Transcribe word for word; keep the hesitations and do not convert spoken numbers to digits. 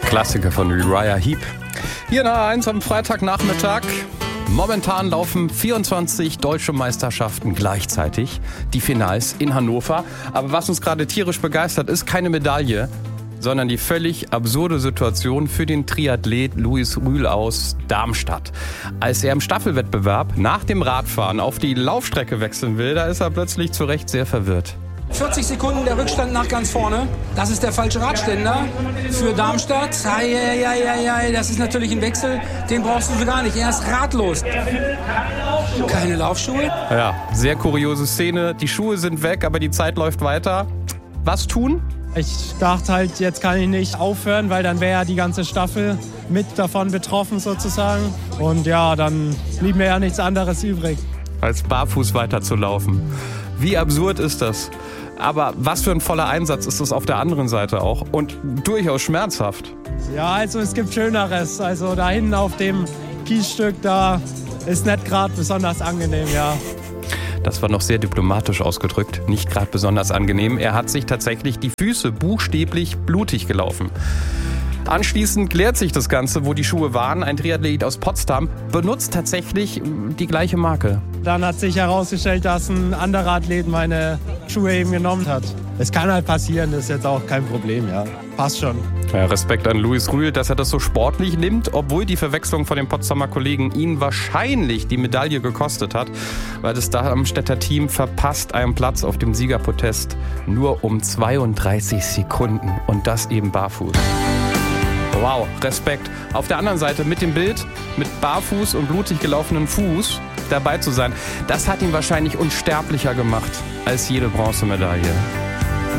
Klassiker von Uriah Heep. Hier in A eins am Freitagnachmittag. Momentan laufen vierundzwanzig deutsche Meisterschaften gleichzeitig. Die Finals in Hannover. Aber was uns gerade tierisch begeistert, ist keine Medaille, sondern die völlig absurde Situation für den Triathlet Luis Rühl aus Darmstadt. Als er im Staffelwettbewerb nach dem Radfahren auf die Laufstrecke wechseln will, da ist er plötzlich zu Recht sehr verwirrt. vierzig Sekunden der Rückstand nach ganz vorne. Das ist der falsche Radständer für Darmstadt. Eieieiei, das ist natürlich ein Wechsel, den brauchst du so gar nicht. Er ist ratlos. Keine Laufschuhe. Ja, sehr kuriose Szene. Die Schuhe sind weg, aber die Zeit läuft weiter. Was tun? Ich dachte halt, jetzt kann ich nicht aufhören, weil dann wäre ja die ganze Staffel mit davon betroffen sozusagen. Und ja, dann blieb mir ja nichts anderes übrig. Als barfuß weiterzulaufen. Wie absurd ist das? Aber was für ein voller Einsatz ist es auf der anderen Seite auch und durchaus schmerzhaft. Ja, also es gibt Schöneres. Also da hinten auf dem Kiesstück, da ist nicht gerade besonders angenehm, ja. Das war noch sehr diplomatisch ausgedrückt, nicht gerade besonders angenehm. Er hat sich tatsächlich die Füße buchstäblich blutig gelaufen. Anschließend klärt sich das Ganze, wo die Schuhe waren. Ein Triathlet aus Potsdam benutzt tatsächlich die gleiche Marke. Dann hat sich herausgestellt, dass ein anderer Athlet meine Schuhe eben genommen hat. Es kann halt passieren, das ist jetzt auch kein Problem, ja. Passt schon. Ja, Respekt an Luis Rühl, dass er das so sportlich nimmt, obwohl die Verwechslung von dem Potsdamer Kollegen ihn wahrscheinlich die Medaille gekostet hat, weil das Darmstädter Team verpasst einen Platz auf dem Siegerpodest nur um zweiunddreißig Sekunden und das eben barfuß. Wow, Respekt. Auf der anderen Seite mit dem Bild, mit barfuß und blutig gelaufenen Fuß dabei zu sein, das hat ihn wahrscheinlich unsterblicher gemacht als jede Bronzemedaille.